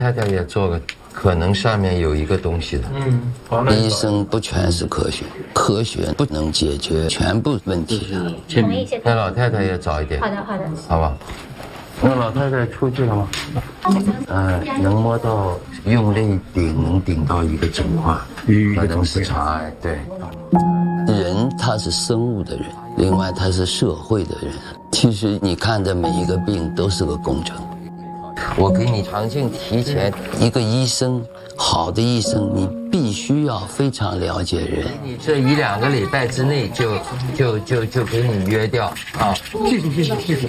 太太也做个，可能上面有一个东西的。 医生不全是科学，科学不能解决全部问题的。 那老太太也早一点。 好的， 好吧。那老太太出去了吗？能摸到，用力顶能顶到一个整块，可能是肠癌。对。 人他是生物的人，另外他是社会的人。其实你看的每一个病都是个工程。我给你肠镜提前，一个医生，好的医生，你必须要非常了解人。 你这1-2个礼拜之内就给你约掉啊！谢谢。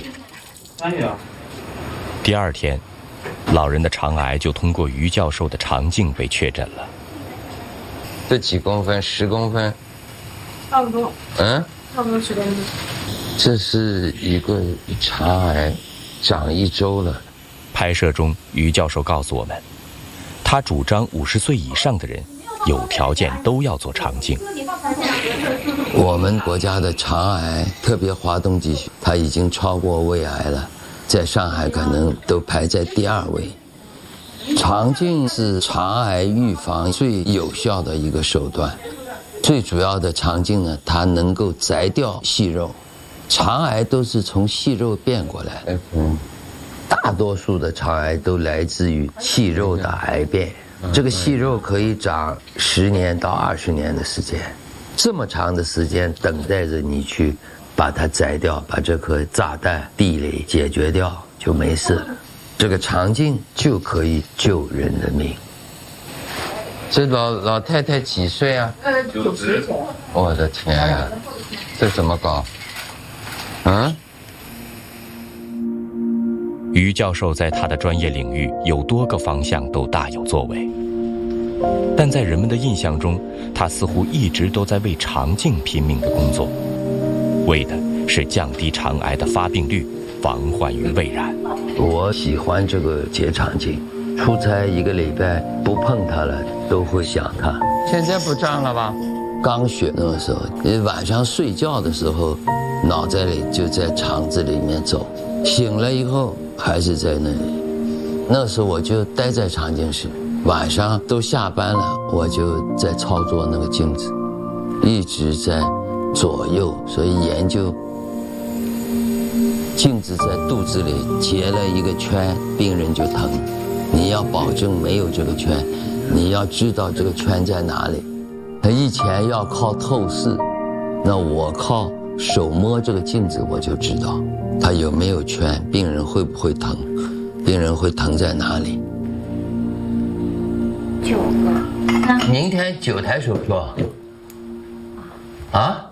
第二天，老人的肠癌就通过于教授的肠镜被确诊了。 这几公分？10公分？ 差不多。差不多10公分。 这是一个肠癌，长1周了。 拍摄中，于教授告诉我们，他主张50岁以上的人有条件都要做肠镜。 我们国家的肠癌，特别华东地区，它已经超过胃癌了，在上海可能都排在第2位。肠镜是肠癌预防最有效的一个手段。最主要的肠镜呢，它能够摘掉息肉，肠癌都是从息肉变过来的。大多数的肠癌都来自于息肉的癌变，这个息肉可以长10年到20年的时间，这么长的时间等待着你去把它摘掉，把这颗炸弹地雷解决掉就没事了。这个肠镜就可以救人的命。 这老太太几岁啊？90。我的天啊，这怎么搞？ 于教授在他的专业领域有多个方向都大有作为，但在人们的印象中，他似乎一直都在为肠镜拼命的工作，为的是降低肠癌的发病率，防患于未然。 我喜欢这个结肠镜，出差1个礼拜不碰它了都会想它。 现在不胀了吧？ 刚学那个时候，晚上睡觉的时候，脑袋里就在肠子里面走，醒了以后还是在那里。那时候我就待在肠镜室，晚上都下班了，我就在操作那个镜子，一直在左右，所以研究镜子在肚子里结了一个圈，病人就疼。你要保证没有这个圈，你要知道这个圈在哪里。他以前要靠透视，那我靠手摸这个镜子，我就知道它有没有圈，病人会不会疼，病人会疼在哪里。 9个。 明天9台手术啊？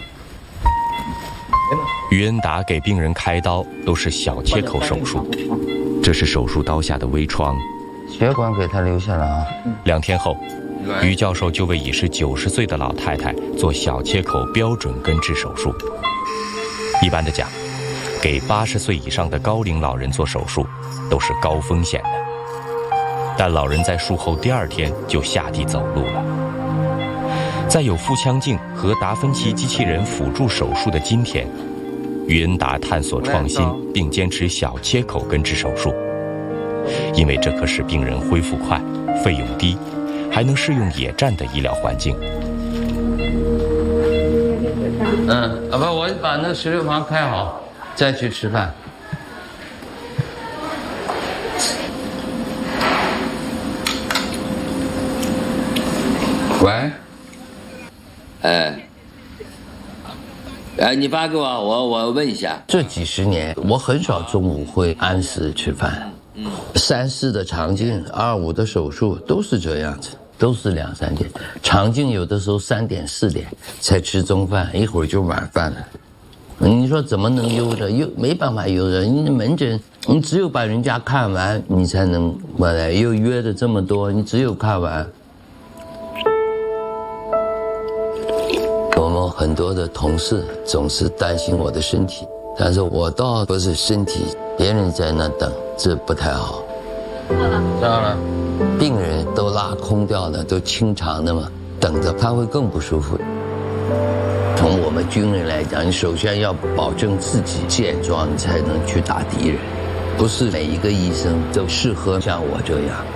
于恩达给病人开刀都是小切口手术，这是手术刀下的微创。 血管给他留下了啊。 2天后，于教授就为已是90岁的老太太做小切口标准根治手术。一般的讲，给80岁以上的高龄老人做手术都是高风险的，但老人在术后第2天就下地走路了。在有腹腔镜和达芬奇机器人辅助手术的今天，于恩达探索创新，并坚持小切口根治手术，因为这可使病人恢复快、费用低，还能适用野战的医疗环境。 我把那16房开好，再去吃饭。喂。 你发给我问一下。这几10年，我很少中午会按时吃饭。3、4的肠镜，2、5的手术都是这样子，都是2、3点。肠镜有的时候3点、4点才吃中饭，一会儿就晚饭了。你说怎么能悠着？没办法悠着。你门诊，你只有把人家看完，你才能过来。又约的这么多，你只有看完。我们很多的同事总是担心我的身体，但是我倒不是身体，别人在那等，这不太好。 上了， 病人都拉空调的，都清肠的嘛，等着他会更不舒服。从我们军人来讲，你首先要保证自己健壮，你才能去打敌人。 不是每一个医生都适合像我这样。